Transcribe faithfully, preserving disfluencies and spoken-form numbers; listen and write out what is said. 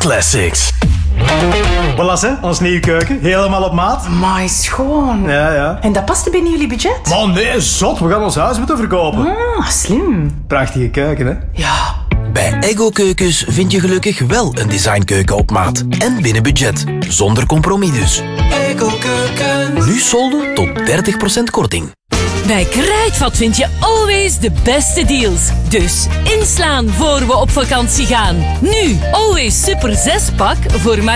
Classics. Voilà, hè, ons nieuwe keuken. Helemaal op maat. Amai, schoon. Ja, ja. En dat past binnen jullie budget? Man, nee, zot. We gaan ons huis moeten verkopen. Ah, slim. Prachtige keuken, hè? Ja. Bij Ego Keukens vind je gelukkig wel een designkeuken op maat. En binnen budget. Zonder compromis dus. Ego Keukens. Nu solden tot dertig procent korting. Bij Kruidvat vind je always de beste deals. Dus inslaan voor we op vakantie gaan. Nu Always Super zes pak voor maar